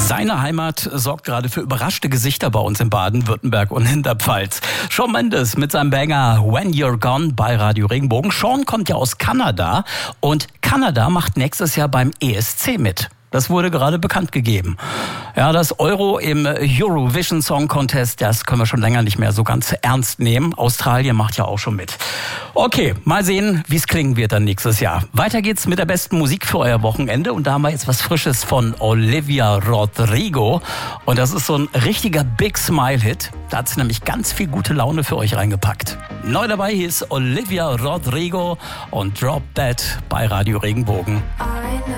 Seine Heimat sorgt gerade für überraschte Gesichter bei uns in Baden-Württemberg und in der Pfalz. Shawn Mendes mit seinem Banger When You're Gone bei Radio Regenbogen. Shawn kommt ja aus Kanada und Kanada macht nächstes Jahr beim ESC mit. Das wurde gerade bekannt gegeben. Ja, das Euro im Eurovision Song Contest, das können wir schon länger nicht mehr so ganz ernst nehmen. Australien macht ja auch schon mit. Okay, mal sehen, wie es klingen wird dann nächstes Jahr. Weiter geht's mit der besten Musik für euer Wochenende. Und da haben wir jetzt was Frisches von Olivia Rodrigo. Und das ist so ein richtiger Big Smile-Hit. Da hat sie nämlich ganz viel gute Laune für euch reingepackt. Neu dabei hier ist Olivia Rodrigo und Drop That bei Radio Regenbogen.